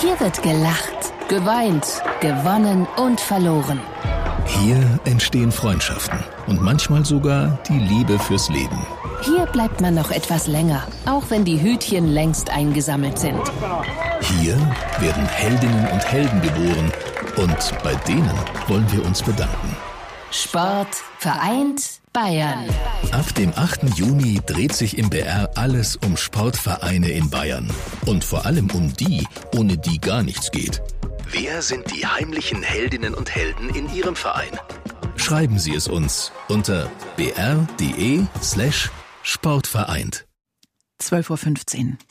Hier wird gelacht, geweint, gewonnen und verloren. Hier entstehen Freundschaften und manchmal sogar die Liebe fürs Leben. Hier bleibt man noch etwas länger, auch wenn die Hütchen längst eingesammelt sind. Hier werden Heldinnen und Helden geboren und bei denen wollen wir uns bedanken. Sport vereint Bayern. Ab dem 8. Juni dreht sich im BR alles um Sportvereine in Bayern. Und vor allem um die, ohne die gar nichts geht. Wer sind die heimlichen Heldinnen und Helden in Ihrem Verein? Schreiben Sie es uns unter br.de/sportvereint. 12:15 Uhr.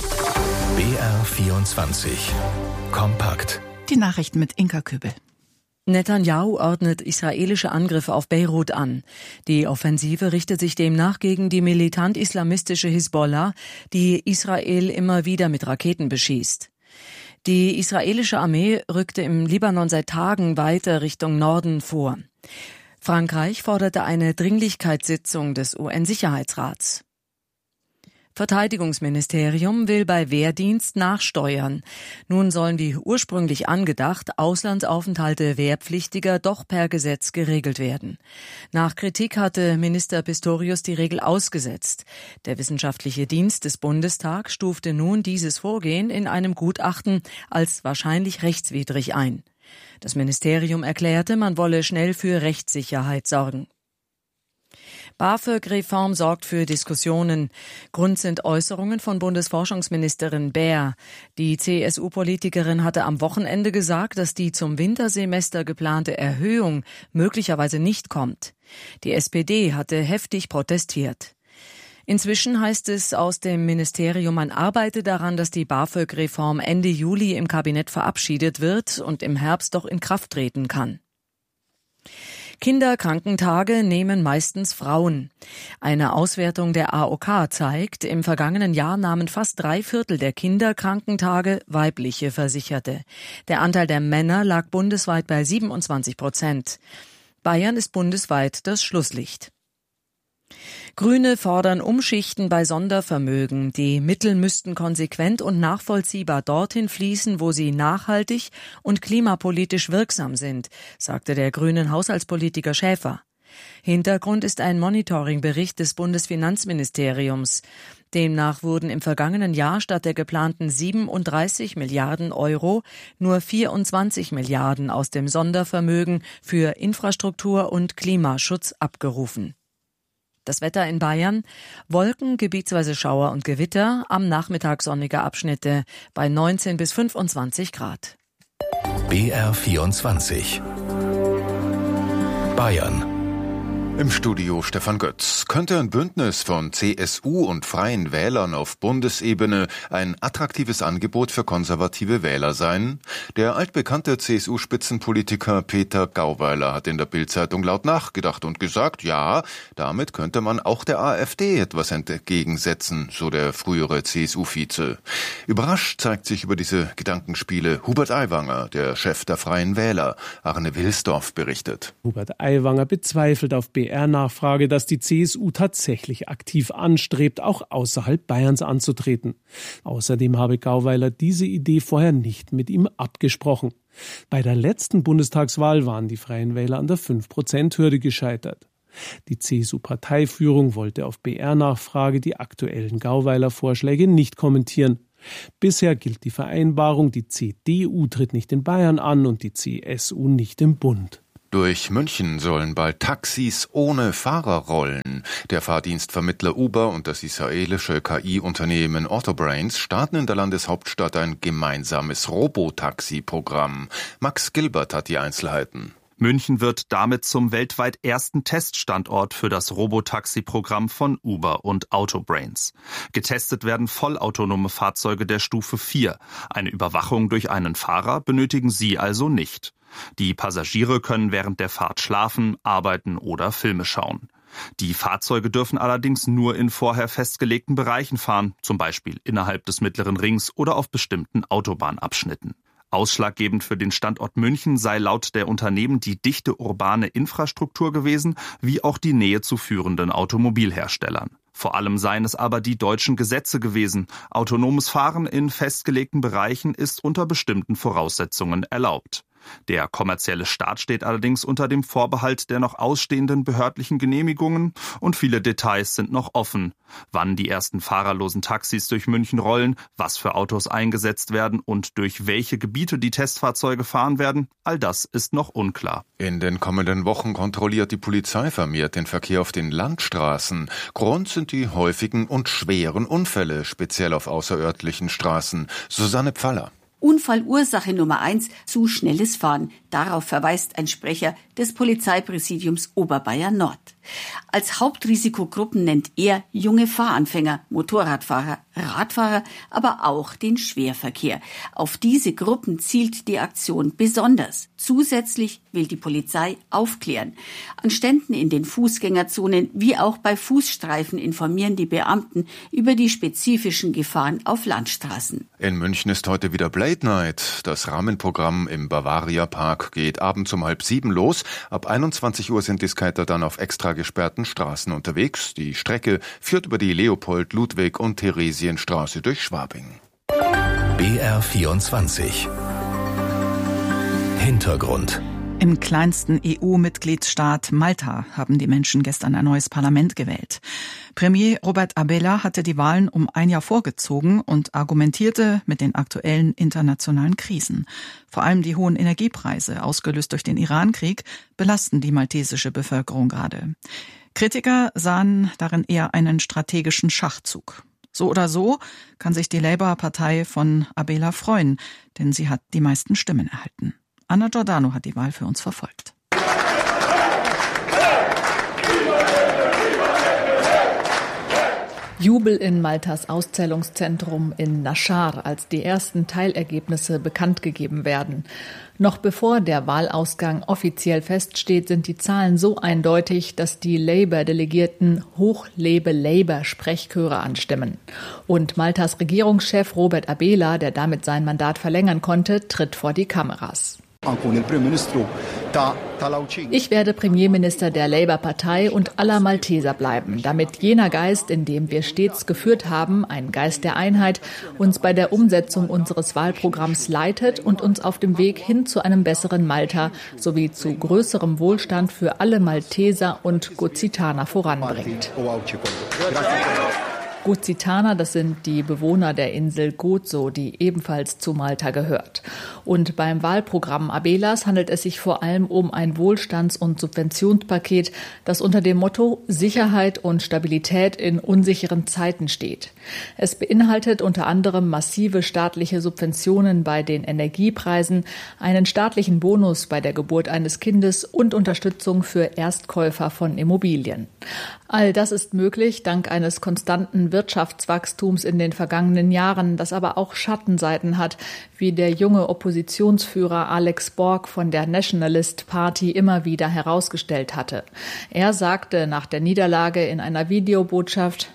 BR24 Kompakt. Die Nachrichten mit Inka Köbel. Netanyahu ordnet israelische Angriffe auf Beirut an. Die Offensive richtet sich demnach gegen die militant-islamistische Hisbollah, die Israel immer wieder mit Raketen beschießt. Die israelische Armee rückte im Libanon seit Tagen weiter Richtung Norden vor. Frankreich forderte eine Dringlichkeitssitzung des UN-Sicherheitsrats. Verteidigungsministerium will bei Wehrdienst nachsteuern. Nun sollen wie ursprünglich angedacht Auslandsaufenthalte Wehrpflichtiger doch per Gesetz geregelt werden. Nach Kritik hatte Minister Pistorius die Regel ausgesetzt. Der wissenschaftliche Dienst des Bundestags stufte nun dieses Vorgehen in einem Gutachten als wahrscheinlich rechtswidrig ein. Das Ministerium erklärte, man wolle schnell für Rechtssicherheit sorgen. BAföG-Reform sorgt für Diskussionen. Grund sind Äußerungen von Bundesforschungsministerin Baer. Die CSU-Politikerin hatte am Wochenende gesagt, dass die zum Wintersemester geplante Erhöhung möglicherweise nicht kommt. Die SPD hatte heftig protestiert. Inzwischen heißt es aus dem Ministerium, man arbeite daran, dass die BAföG-Reform Ende Juli im Kabinett verabschiedet wird und im Herbst doch in Kraft treten kann. Kinderkrankentage nehmen meistens Frauen. Eine Auswertung der AOK zeigt, im vergangenen Jahr nahmen fast 3/4 der Kinderkrankentage weibliche Versicherte. Der Anteil der Männer lag bundesweit bei 27%. Bayern ist bundesweit das Schlusslicht. Grüne fordern Umschichten bei Sondervermögen. Die Mittel müssten konsequent und nachvollziehbar dorthin fließen, wo sie nachhaltig und klimapolitisch wirksam sind, sagte der grünen Haushaltspolitiker Schäfer. Hintergrund ist ein Monitoringbericht des Bundesfinanzministeriums. Demnach wurden im vergangenen Jahr statt der geplanten 37 Milliarden Euro nur 24 Milliarden aus dem Sondervermögen für Infrastruktur und Klimaschutz abgerufen. Das Wetter in Bayern: Wolken, gebietsweise Schauer und Gewitter, am Nachmittag sonnige Abschnitte bei 19 bis 25 Grad. BR24 Bayern. Im Studio Stefan Götz. Könnte ein Bündnis von CSU und Freien Wählern auf Bundesebene ein attraktives Angebot für konservative Wähler sein? Der altbekannte CSU-Spitzenpolitiker Peter Gauweiler hat in der Bild-Zeitung laut nachgedacht und gesagt, ja, damit könnte man auch der AfD etwas entgegensetzen, so der frühere CSU-Vize. Überrascht zeigt sich über diese Gedankenspiele Hubert Aiwanger, der Chef der Freien Wähler. Arne Wilsdorf berichtet. Hubert Aiwanger bezweifelt auf BR-Nachfrage, dass die CSU tatsächlich aktiv anstrebt, auch außerhalb Bayerns anzutreten. Außerdem habe Gauweiler diese Idee vorher nicht mit ihm abgesprochen. Bei der letzten Bundestagswahl waren die Freien Wähler an der 5%-Hürde gescheitert. Die CSU-Parteiführung wollte auf BR-Nachfrage die aktuellen Gauweiler-Vorschläge nicht kommentieren. Bisher gilt die Vereinbarung, die CDU tritt nicht in Bayern an und die CSU nicht im Bund. Durch München sollen bald Taxis ohne Fahrer rollen. Der Fahrdienstvermittler Uber und das israelische KI-Unternehmen Autobrains starten in der Landeshauptstadt ein gemeinsames Robotaxi-Programm. Max Gilbert hat die Einzelheiten. München wird damit zum weltweit ersten Teststandort für das Robotaxi-Programm von Uber und Autobrains. Getestet werden vollautonome Fahrzeuge der Stufe 4. Eine Überwachung durch einen Fahrer benötigen sie also nicht. Die Passagiere können während der Fahrt schlafen, arbeiten oder Filme schauen. Die Fahrzeuge dürfen allerdings nur in vorher festgelegten Bereichen fahren, zum Beispiel innerhalb des Mittleren Rings oder auf bestimmten Autobahnabschnitten. Ausschlaggebend für den Standort München sei laut der Unternehmen die dichte urbane Infrastruktur gewesen, wie auch die Nähe zu führenden Automobilherstellern. Vor allem seien es aber die deutschen Gesetze gewesen. Autonomes Fahren in festgelegten Bereichen ist unter bestimmten Voraussetzungen erlaubt. Der kommerzielle Start steht allerdings unter dem Vorbehalt der noch ausstehenden behördlichen Genehmigungen und viele Details sind noch offen. Wann die ersten fahrerlosen Taxis durch München rollen, was für Autos eingesetzt werden und durch welche Gebiete die Testfahrzeuge fahren werden, all das ist noch unklar. In den kommenden Wochen kontrolliert die Polizei vermehrt den Verkehr auf den Landstraßen. Grund sind die häufigen und schweren Unfälle, speziell auf außerörtlichen Straßen. Susanne Pfaller. Unfallursache Nummer 1, zu schnelles Fahren. Darauf verweist ein Sprecher des Polizeipräsidiums Oberbayern Nord. Als Hauptrisikogruppen nennt er junge Fahranfänger, Motorradfahrer, Radfahrer, aber auch den Schwerverkehr. Auf diese Gruppen zielt die Aktion besonders. Zusätzlich will die Polizei aufklären. An Ständen in den Fußgängerzonen wie auch bei Fußstreifen informieren die Beamten über die spezifischen Gefahren auf Landstraßen. In München ist heute wieder Blade Night. Das Rahmenprogramm im Bavaria Park geht abends um 6:30 los. Ab 21 Uhr sind die Skater dann auf extra gesperrten Straßen unterwegs. Die Strecke führt über die Leopold-, Ludwig- und Theresienstraße durch Schwabing. BR24 Hintergrund. Im kleinsten EU-Mitgliedsstaat Malta haben die Menschen gestern ein neues Parlament gewählt. Premier Robert Abela hatte die Wahlen um ein Jahr vorgezogen und argumentierte mit den aktuellen internationalen Krisen. Vor allem die hohen Energiepreise, ausgelöst durch den Iran-Krieg, belasten die maltesische Bevölkerung gerade. Kritiker sahen darin eher einen strategischen Schachzug. So oder so kann sich die Labour-Partei von Abela freuen, denn sie hat die meisten Stimmen erhalten. Anna Giordano hat die Wahl für uns verfolgt. Jubel in Maltas Auszählungszentrum in Nashar, als die ersten Teilergebnisse bekannt gegeben werden. Noch bevor der Wahlausgang offiziell feststeht, sind die Zahlen so eindeutig, dass die Labour-Delegierten Hoch lebe Labour-Sprechchöre anstimmen. Und Maltas Regierungschef Robert Abela, der damit sein Mandat verlängern konnte, tritt vor die Kameras. Ich werde Premierminister der Labour-Partei und aller Malteser bleiben, damit jener Geist, in dem wir stets geführt haben, ein Geist der Einheit, uns bei der Umsetzung unseres Wahlprogramms leitet und uns auf dem Weg hin zu einem besseren Malta sowie zu größerem Wohlstand für alle Malteser und Gozitaner voranbringt. Gozitaner, das sind die Bewohner der Insel Gozo, die ebenfalls zu Malta gehört. Und beim Wahlprogramm Abelas handelt es sich vor allem um ein Wohlstands- und Subventionspaket, das unter dem Motto Sicherheit und Stabilität in unsicheren Zeiten steht. Es beinhaltet unter anderem massive staatliche Subventionen bei den Energiepreisen, einen staatlichen Bonus bei der Geburt eines Kindes und Unterstützung für Erstkäufer von Immobilien. All das ist möglich dank eines konstanten Wirtschaftswachstums in den vergangenen Jahren, das aber auch Schattenseiten hat, wie der junge Oppositionsführer Alex Borg von der Nationalist Party immer wieder herausgestellt hatte. Er sagte nach der Niederlage in einer Videobotschaft: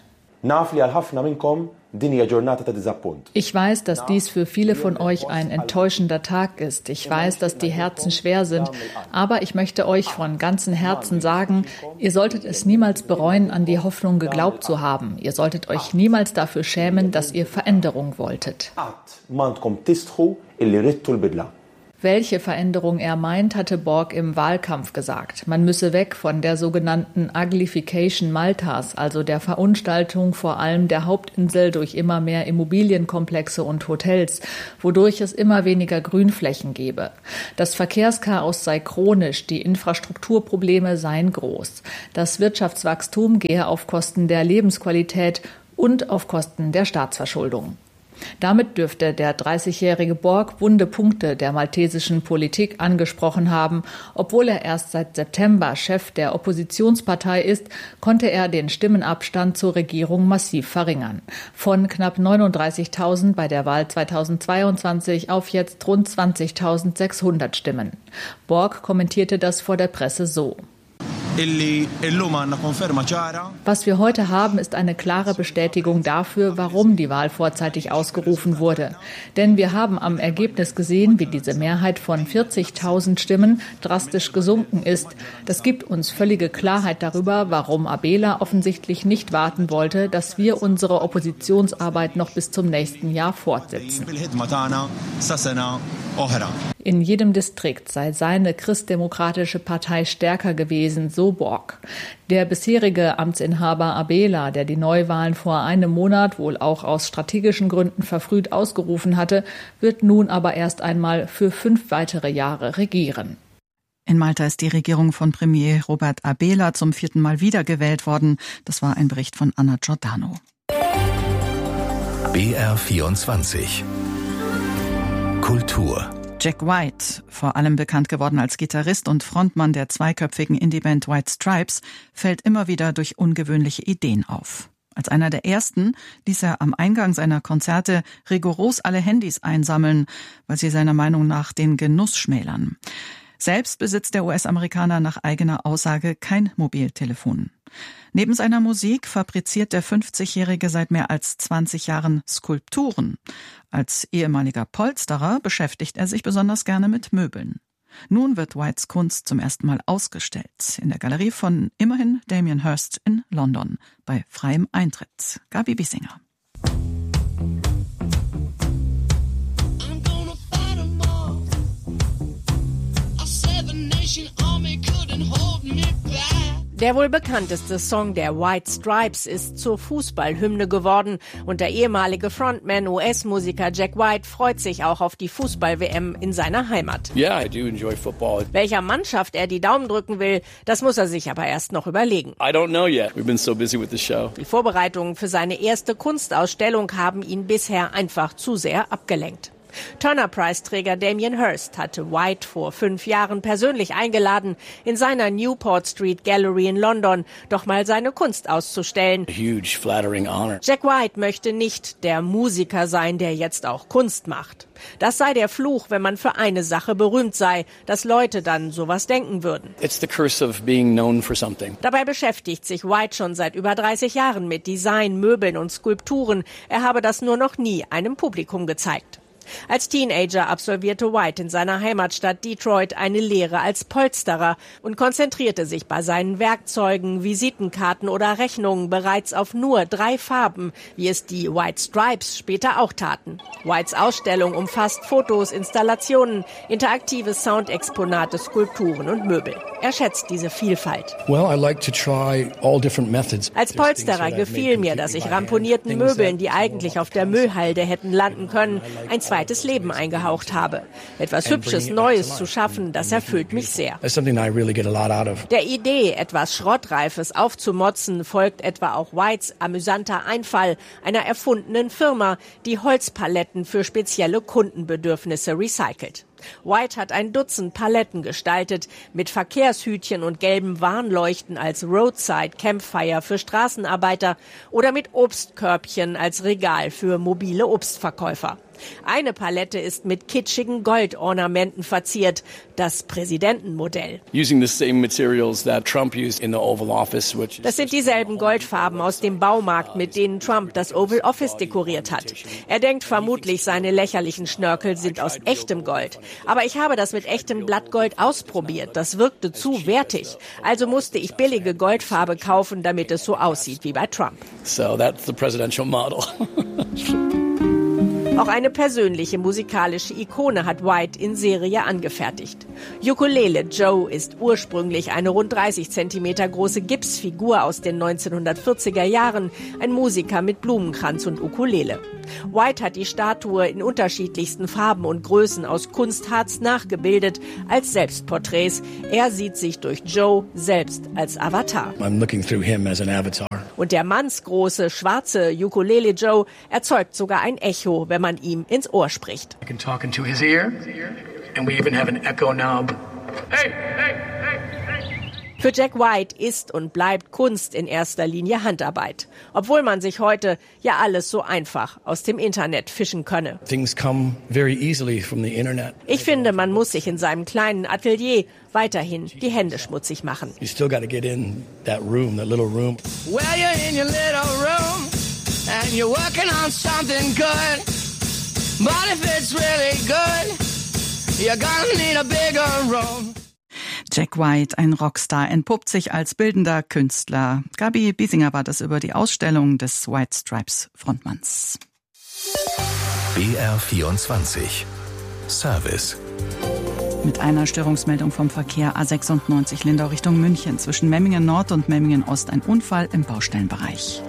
Ich weiß, dass dies für viele von euch ein enttäuschender Tag ist. Ich weiß, dass die Herzen schwer sind. Aber ich möchte euch von ganzem Herzen sagen, ihr solltet es niemals bereuen, an die Hoffnung geglaubt zu haben. Ihr solltet euch niemals dafür schämen, dass ihr Veränderung wolltet. Welche Veränderung er meint, hatte Borg im Wahlkampf gesagt. Man müsse weg von der sogenannten Uglification Maltas, also der Verunstaltung vor allem der Hauptinsel durch immer mehr Immobilienkomplexe und Hotels, wodurch es immer weniger Grünflächen gebe. Das Verkehrschaos sei chronisch, die Infrastrukturprobleme seien groß. Das Wirtschaftswachstum gehe auf Kosten der Lebensqualität und auf Kosten der Staatsverschuldung. Damit dürfte der 30-jährige Borg wunde Punkte der maltesischen Politik angesprochen haben. Obwohl er erst seit September Chef der Oppositionspartei ist, konnte er den Stimmenabstand zur Regierung massiv verringern. Von knapp 39.000 bei der Wahl 2022 auf jetzt rund 20.600 Stimmen. Borg kommentierte das vor der Presse so: Was wir heute haben, ist eine klare Bestätigung dafür, warum die Wahl vorzeitig ausgerufen wurde. Denn wir haben am Ergebnis gesehen, wie diese Mehrheit von 40.000 Stimmen drastisch gesunken ist. Das gibt uns völlige Klarheit darüber, warum Abela offensichtlich nicht warten wollte, dass wir unsere Oppositionsarbeit noch bis zum nächsten Jahr fortsetzen. In jedem Distrikt sei seine christdemokratische Partei stärker gewesen, so Borg. Der bisherige Amtsinhaber Abela, der die Neuwahlen vor einem Monat wohl auch aus strategischen Gründen verfrüht ausgerufen hatte, wird nun aber erst einmal für 5 weitere Jahre regieren. In Malta ist die Regierung von Premier Robert Abela zum 4. Mal wiedergewählt worden. Das war ein Bericht von Anna Giordano. BR24 Kultur. Jack White, vor allem bekannt geworden als Gitarrist und Frontmann der zweiköpfigen Indieband White Stripes, fällt immer wieder durch ungewöhnliche Ideen auf. Als einer der ersten ließ er am Eingang seiner Konzerte rigoros alle Handys einsammeln, weil sie seiner Meinung nach den Genuss schmälern. Selbst besitzt der US-Amerikaner nach eigener Aussage kein Mobiltelefon. Neben seiner Musik fabriziert der 50-Jährige seit mehr als 20 Jahren Skulpturen. Als ehemaliger Polsterer beschäftigt er sich besonders gerne mit Möbeln. Nun wird Whites Kunst zum ersten Mal ausgestellt in der Galerie von immerhin Damien Hirst in London bei freiem Eintritt. Gabi Biesinger. Der wohl bekannteste Song der White Stripes ist zur Fußballhymne geworden und der ehemalige Frontman US-Musiker Jack White freut sich auch auf die Fußball-WM in seiner Heimat. Yeah, I do enjoy football. Welcher Mannschaft er die Daumen drücken will, das muss er sich aber erst noch überlegen. I don't know yet. We've been so busy with the show. Die Vorbereitungen für seine erste Kunstausstellung haben ihn bisher einfach zu sehr abgelenkt. Turner-Preisträger Damien Hirst hatte White vor 5 Jahren persönlich eingeladen, in seiner Newport Street Gallery in London doch mal seine Kunst auszustellen. A huge, flattering honor. Jack White möchte nicht der Musiker sein, der jetzt auch Kunst macht. Das sei der Fluch, wenn man für eine Sache berühmt sei, dass Leute dann sowas denken würden. It's the curse of being known for something. Dabei beschäftigt sich White schon seit über 30 Jahren mit Design, Möbeln und Skulpturen. Er habe das nur noch nie einem Publikum gezeigt. Als Teenager absolvierte White in seiner Heimatstadt Detroit eine Lehre als Polsterer und konzentrierte sich bei seinen Werkzeugen, Visitenkarten oder Rechnungen bereits auf nur 3 Farben, wie es die White Stripes später auch taten. Whites Ausstellung umfasst Fotos, Installationen, interaktive Soundexponate, Skulpturen und Möbel. Er schätzt diese Vielfalt. Well, I like to try all different methods. Als Polsterer gefiel mir, dass ich ramponierten Möbeln, die eigentlich auf der Müllhalde hätten landen können, ein zweites Leben eingehaucht habe. Etwas Hübsches, Neues zu schaffen, das erfüllt mich sehr. Der Idee, etwas Schrottreifes aufzumotzen, folgt etwa auch Whites amüsanter Einfall einer erfundenen Firma, die Holzpaletten für spezielle Kundenbedürfnisse recycelt. White hat ein Dutzend Paletten gestaltet, mit Verkehrshütchen und gelben Warnleuchten als Roadside Campfire für Straßenarbeiter oder mit Obstkörbchen als Regal für mobile Obstverkäufer. Eine Palette ist mit kitschigen Goldornamenten verziert, das Präsidentenmodell. Das sind dieselben Goldfarben aus dem Baumarkt, mit denen Trump das Oval Office dekoriert hat. Er denkt vermutlich, seine lächerlichen Schnörkel sind aus echtem Gold. Aber ich habe das mit echtem Blattgold ausprobiert. Das wirkte zu wertig. Also musste ich billige Goldfarbe kaufen, damit es so aussieht wie bei Trump. So that's the presidential model. Auch eine persönliche musikalische Ikone hat White in Serie angefertigt. Ukulele Joe ist ursprünglich eine rund 30 Zentimeter große Gipsfigur aus den 1940er Jahren, ein Musiker mit Blumenkranz und Ukulele. White hat die Statue in unterschiedlichsten Farben und Größen aus Kunstharz nachgebildet als Selbstporträts. Er sieht sich durch Joe selbst als Avatar. I'm looking through him as an avatar. Und der mannsgroße, schwarze Ukulele Joe erzeugt sogar ein Echo, wenn man ihm ins Ohr spricht. I can talk into his ear, and we even have an echo knob. Hey, hey, hey, hey. Für Jack White ist und bleibt Kunst in erster Linie Handarbeit. Obwohl man sich heute ja alles so einfach aus dem Internet fischen könne. Things come very easily from the internet. Ich finde, man muss sich in seinem kleinen Atelier weiterhin die Hände schmutzig machen. You still got to get in that room, that little room. Well, you're in your little room and you're working on something good. But if it's really good, you're gonna need a bigger room. Jack White, ein Rockstar, entpuppt sich als bildender Künstler. Gabi Biesinger war das über die Ausstellung des White Stripes Frontmanns. BR24 Service. Mit einer Störungsmeldung vom Verkehr A96 Lindau Richtung München. Zwischen Memmingen Nord und Memmingen Ost ein Unfall im Baustellenbereich.